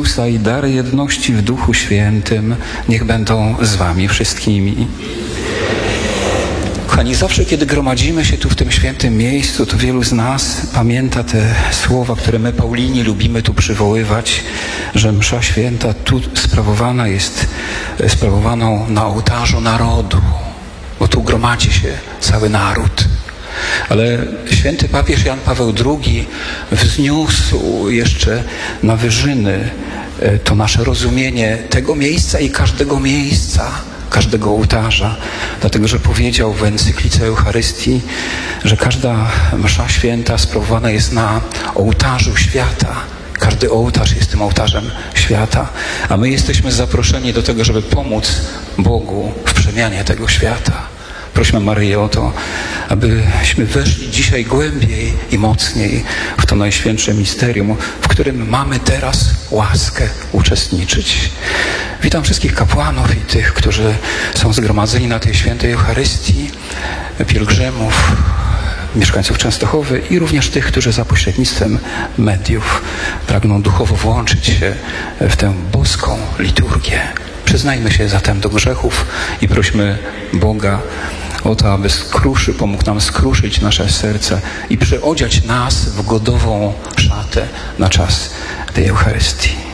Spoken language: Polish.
Chrystusa i dar jedności w Duchu Świętym niech będą z wami wszystkimi. Kochani, zawsze kiedy gromadzimy się tu w tym świętym miejscu, to wielu z nas pamięta te słowa, które my Paulini lubimy tu przywoływać, że msza święta tu sprawowana jest sprawowaną na ołtarzu narodu, bo tu gromadzi się cały naród. Ale święty papież Jan Paweł II wzniósł jeszcze na wyżyny to nasze rozumienie tego miejsca i każdego miejsca, każdego ołtarza, dlatego że powiedział w encyklice Eucharystii, że każda msza święta sprawowana jest na ołtarzu świata. Każdy ołtarz jest tym ołtarzem świata, a my jesteśmy zaproszeni do tego, żeby pomóc Bogu w przemianie tego świata. Prośmy Maryję o to, abyśmy weszli dzisiaj głębiej i mocniej w to najświętsze misterium, w którym mamy teraz łaskę uczestniczyć. Witam wszystkich kapłanów i tych, którzy są zgromadzeni na tej świętej Eucharystii, pielgrzymów, mieszkańców Częstochowy i również tych, którzy za pośrednictwem mediów pragną duchowo włączyć się w tę boską liturgię. Przyznajmy się zatem do grzechów i prośmy Boga o to, aby pomógł nam skruszyć nasze serce i przyodziać nas w godową szatę na czas tej Eucharystii.